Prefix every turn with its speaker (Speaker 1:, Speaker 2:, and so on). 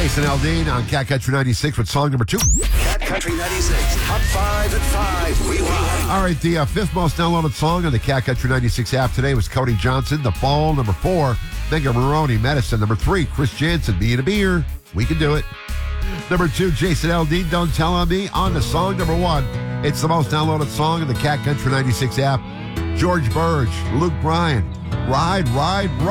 Speaker 1: Jason Aldean on Cat Country 96 with song number 2.
Speaker 2: Cat Country 96, Top 5 at 5, Rewind.
Speaker 1: All right, the fifth most downloaded song on the Cat Country 96 app today was Cody Johnson, The Fall, number 4. Megan Maroney, Medicine, number 3. Chris Jansen, Being a Beer, We Can Do It. Number 2, Jason Aldean, Don't Tell on Me, on to song number 1. It's the most downloaded song in the Cat Country 96 app. George Burge, Luke Bryan, Ride, Ride, Ride.